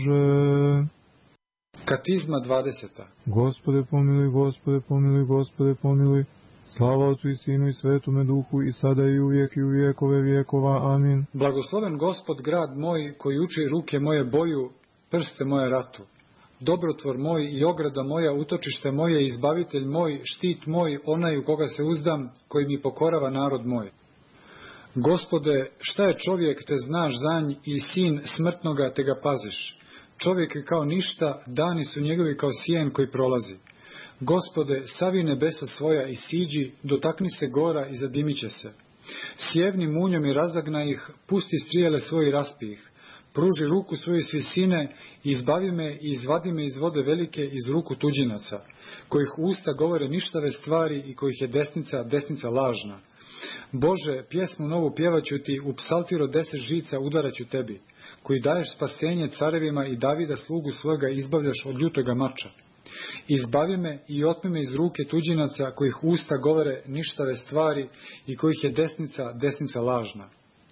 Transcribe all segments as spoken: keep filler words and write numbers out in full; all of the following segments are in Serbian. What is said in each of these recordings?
Katizma dvadeseta. Gospode pomiluj, Gospode pomiluj, Gospode pomiluj. Slava Otcu i Sinu i Svetome Duhu, i sada i uvijek i u vijekove vijekova. Amin. Blagosloven Gospod grad moj, koji uči ruke moje boju, prste moje ratu. Dobrotvor moj i ograda moja, utočište moje, izbavitelj moj, štit moj, onaj u koga se uzdam, koji mi pokorava narod moj. Gospode, šta je čovjek, te znaš za nj, i sin smrtnoga, te ga paziš. Čovjek je kao ništa, dani su njegovi kao sjen koji prolazi. Gospode, savi nebesa svoja i siđi, dotakni se gora i zadimit će se. Sjevni munjom i razagna ih, pusti strijele svoje i raspi ih. Pruži ruku svoju s visine, izbavi me i izvadi me iz vode velike, iz ruku tuđinaca, kojih usta govore ništave stvari i kojih je desnica, desnica lažna. Bože, pjesmu novu pjevaću ti, u psaltir od deset žica udaraću tebi, koji daješ spasenje carevima i Davida slugu svojega izbavljaš od ljutoga mača. Izbavi me i otmi me iz ruke tuđinaca, kojih usta govore ništave stvari i kojih je desnica, desnica lažna.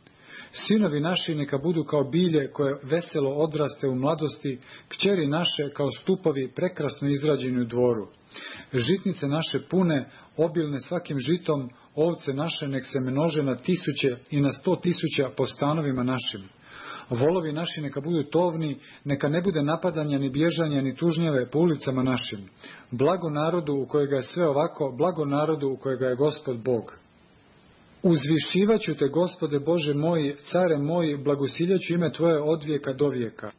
Sinovi naši neka budu kao bilje koje veselo odraste u mladosti, kćeri naše kao stupovi prekrasno izrađeni u dvoru. Žitnice naše pune, obilne svakim žitom, ovce naše nek se množe na tisuće i na sto tisuća po stanovima našim. Volovi naši neka budu tovni, neka ne bude napadanja, ni bježanja, ni tužnjave po ulicama našim. Blago narodu u kojega je sve ovako, blago narodu u kojega je Gospod Bog. Uzvišivaću te, Gospode Bože moj, care moj, blagosiljaću ime Tvoje od vijeka do vijeka.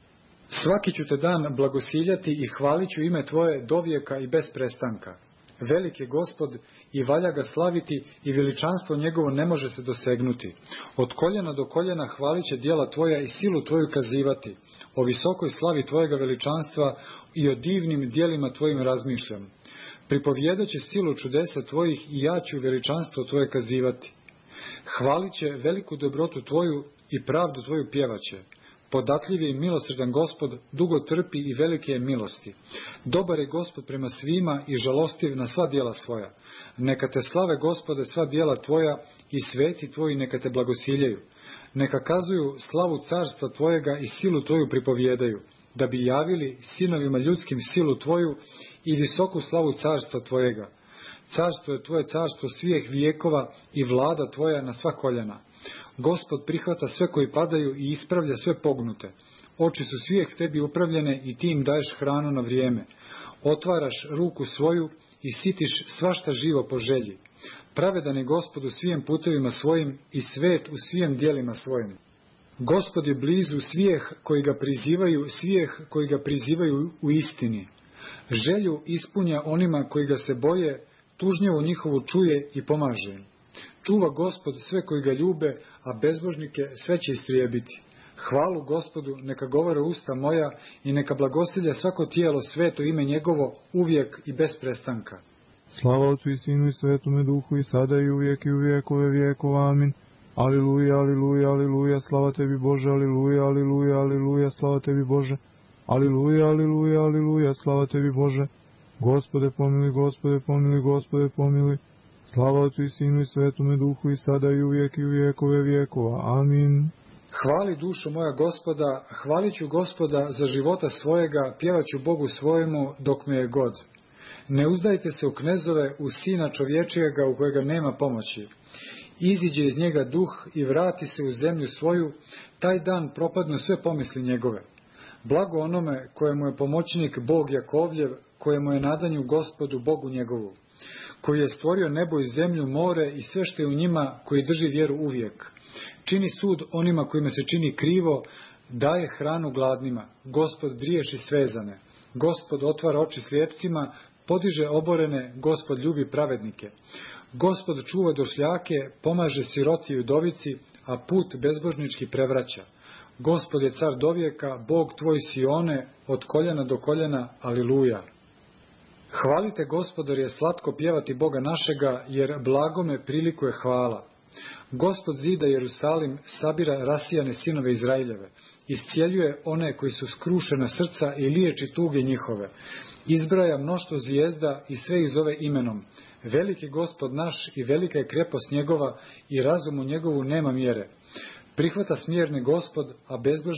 Svaki ću te dan blagosiljati i hvalit ću ime Tvoje do vijeka i bez prestanka. Velik je Gospod i valja ga slaviti i veličanstvo njegovo ne može se dosegnuti. Od koljena do koljena hvalit će djela Tvoja i silu Tvoju kazivati. O visokoj slavi Tvojega veličanstva i o divnim djelima Tvojim razmišljam. Pripovjedat će silu čudesa Tvojih i ja ću veličanstvo Tvoje kazivati. Hvalit će veliku dobrotu Tvoju i pravdu Tvoju pjevaće. Podatljiv je i milosrdan Gospod, dugo trpi i velike je milosti. Dobar je Gospod prema svima i žalostiv na sva djela svoja. Neka te slave, Gospode, sva djela Tvoja i sveci Tvoji neka te blagosiljaju. Neka kazuju slavu carstva Tvojega i silu Tvoju pripovjedaju, da bi javili sinovima ljudskim silu Tvoju i visoku slavu carstva Tvojega. Carstvo je Tvoje carstvo svijeh vijekova i vlada Tvoja na sva koljena. Gospod prihvata sve koji padaju i ispravlja sve pognute. Oči su svijeh Tebi upravljene i Ti im daješ hranu na vrijeme. Otvaraš ruku svoju i sitiš svašta živo po želji. Pravedan je Gospod u svijem putevima svojim i svet u svijem djelima svojim. Gospod je blizu svijeh koji ga prizivaju, svijeh koji ga prizivaju u istini. Želju ispunja onima koji ga se boje, tužnjevu njihovu čuje i pomaže im. Čuva Gospod sve koji ga ljube, a bezbožnike sve će istrijebiti. Hvalu Gospodu neka govore usta moja i neka blagosilja svako tijelo sveto ime njegovo uvijek i bez prestanka. Slava Otcu i Sinu i Svetome Duhu, i sada i uvijek i u vijekove vijekova. Amin. Aliluja, aliluja, aliluja, slava Tebi Bože, aliluja, aliluja, aliluja, slava Tebi Bože. Aliluja, aliluja, aliluja, slava Tebi Bože. Gospode pomiluj, Gospode pomiluj, Gospode pomiluj. Slava Otcu i Sinu i Svetome Duhu, i sada i uvijek i u vijekove vijekova. Amin. Hvali dušo moja Gospoda, hvalit ću Gospoda za života svojega, pjevaću Bogu svojemu dok me je god. Ne uzdajte se u knezove, u sina čovječijega u kojega nema pomoći. Iziđe iz njega duh i vrati se u zemlju svoju, taj dan propadnu sve pomisli njegove. Blago onome kojemu je pomoćnik Bog Jakovljev, kojemu je nadanju Gospodu Bogu njegovu, koji je stvorio nebo i zemlju, more i sve što je u njima, koji drži vjeru uvijek. Čini sud onima kojima se čini krivo, daje hranu gladnima. Gospod driješi svezane. Gospod otvara oči slijepcima, podiže oborene, Gospod ljubi pravednike. Gospod čuva došljake, pomaže siroti i udovici, a put bezbožnički prevraća. Gospod je car dovijeka, Bog tvoj Sione, od koljena do koljena, aliluja. Hvalite Gospodar, je slatko pjevati Boga našega, jer blagome prilikuje hvala. Gospod zida Jerusalim, sabira rasijane sinove Izraeljeve, iscijeljuje one koji su skrušena srca i liječi tuge njihove. Izbraja mnoštvo zvijezda i sve ih zove imenom. Veliki Gospod naš i velika je krepost njegova i razumu njegovu nema mjere. Prihvata smjerne Gospod, a bezbožni